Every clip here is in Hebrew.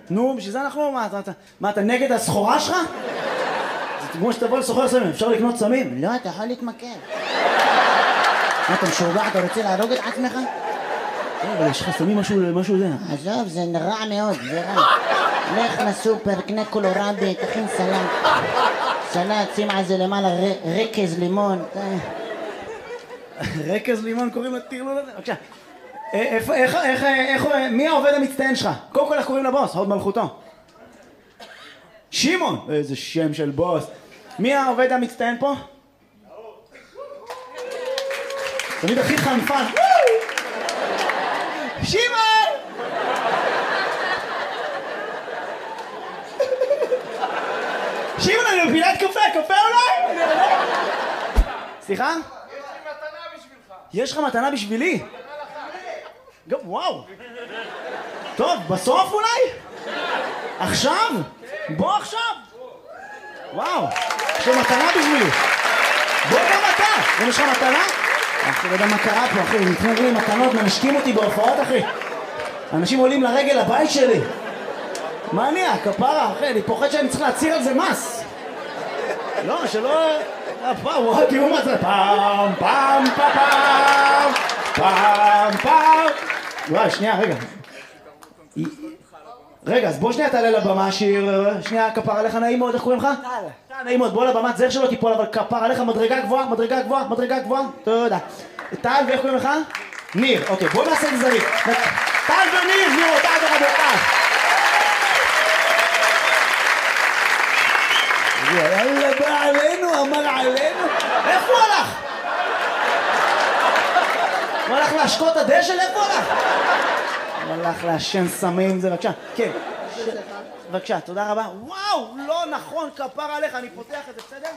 נו, בשביל זה אנחנו... מה, אתה נגד הסחורה שלך? זה כמו שתבוא לסוחר סמים, אפשר לקנות סמים? לא, אתה יכול להתמכר. מה, אתה משוגע, אתה רוצה להרוג את עצמך? אבל יש לך סמים משהו זה. עזוב, זה רע מאוד, זה רע. לך לסופר, קנה קולורבי, תכין סלט. סלט, שים על זה למעלה רקז לימון. רקז לימון קוראים לטרלול הזה? בבקשה. מי העובד המצטיין שלך? קודם כל איך קוראים לבוס? הוד מלכותו. שמעון! איזה שם של בוס. מי העובד המצטיין פה? תמיד הכי חנפן. שמעון! שמעון, אני מפילת קפה אולי? סליחה? יש לך מתנה בשבילי? וואו. טוב, בסוף אולי? עכשיו? בוא עכשיו. וואו, יש לך מתנה בשבילי. בוא גם אתה. יש לך מתנה? אחי, לא יודע מה קרה פה, אחי. נתנו לי מתנות, מנשקים אותי בהופעות, אחי. אנשים עולים לרגל הבית שלי. מה אני? כפרה, אחי, אני פוחד שאני צריך להצהיר על זה מס. לא, שלא... וואו, תראו מה זה. פעם, פעם, פעם, פעם, פעם. וואי, שנייה, רגע. רגע, אז בוא שנייה תעלה לבמה, שיר. שנייה, כפר עליך, נעים מאוד, איך קוראים לך? טל. נעים מאוד, בוא לבמה, זר שלא תיפול, אבל כפר עליך, מדרגה גבוהה, מדרגה גבוהה, מדרגה גבוהה. תודה. טל, ואיך קוראים לך? ניר. אוקיי, בוא נעשה את זריק. טל וניר, גבירותיי ורבותיי. יאללה, בא עלינו, אמר עלינו. איפה הוא הלך? הוא הלך להשקות הדשא? איפה הוא הלך? הוא הלך להשן סמים, זה בבקשה. כן. בבקשה, תודה רבה. וואו, לא נכון, כפר עליך, אני פותח את זה, בסדר?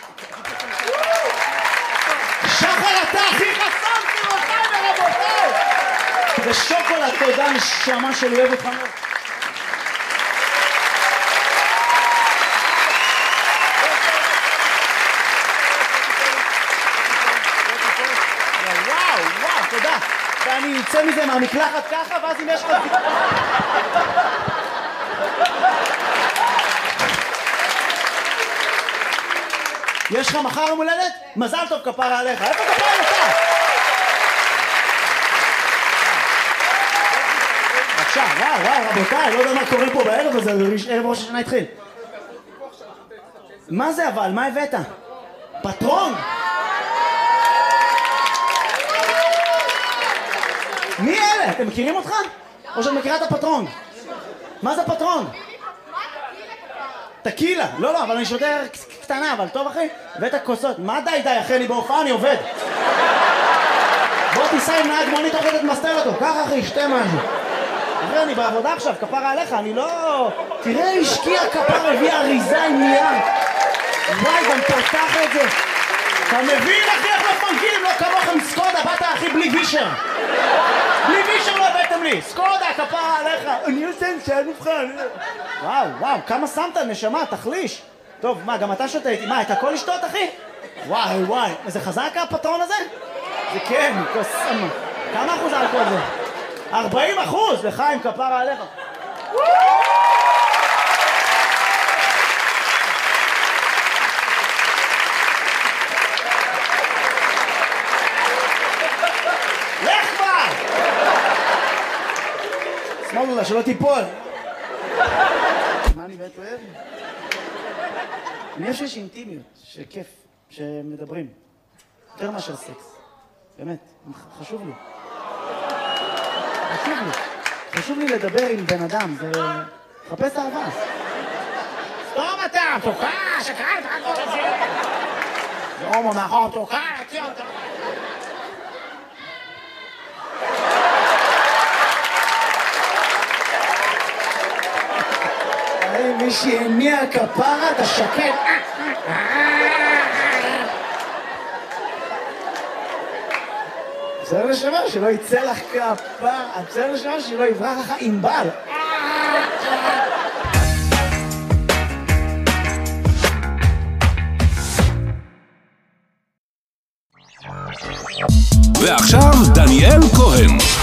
שחר, אתה הכי חסם, גבירותיי ורבותיי. זה שוקולד, תודה, נשמה שלי, אוהב אותך מאוד. תודה. ואני אצא מזה מהמקלחת ככה, ואז אם יש לך... יש לך מחר יום הולדת? מזל טוב כפרה עליך. איפה כפרה עליך? בבקשה, וואו, רבותיי, לא יודע מה קורה פה בערב הזה, ערב ראש השנה התחיל. מה זה אבל? מה הבאת? פטרון? מי אלה? אתם מכירים אותך? או שאת מכירה את הפטרון? מה זה פטרון? טקילה. לא, אבל אני שותה קטנה, אבל טוב אחי? ואת הכוסות. מה די, אחי, אני בהופעה, אני עובד. בוא תיסע עם נהג מונית, תוכל לתמסטר אותו. ככה אחי, שתה משהו. אחי, אני בעבודה עכשיו, כפרה עליך, אני לא... תראה, השקיע כפר, הביא אריזה עם נייר. וואי, גם פתח את זה. אתה מבין אחי איך מפנקים? לא כמוכם סקודה, באת אחי בלי וישר. בלי וישר לא הבאתם לי. סקודה, כפרה עליך. אני עושה שאין מבחן. וואו, כמה שמת נשמה, תחליש. טוב, מה, גם אתה שותה איתי? מה, את הכל לשתות אחי? וואי, זה חזק הפטרון הזה? זה כן, קוסם. כמה אחוז אלכוהול זה? 40%, לחיים, כפרה עליך. שמאלו לה, שלא תיפול. מה אני באמת אוהב? אני חושב שיש אינטימיות, שכיף, שמדברים. יותר מאשר סקס. באמת, חשוב לי. חשוב לי לדבר עם בן אדם, זה... חפש אהבה. סתום אתה, תוקע, שקראת, הכל הזה. זה הומו מאחור, תוקע, תציע אותה. מי שהניע כפרה, אתה שקט. בסדר לשמה, שלא יצא לך כפרה. בסדר לשמה, שלא יברח לך ענבל. ועכשיו דניאל כהן.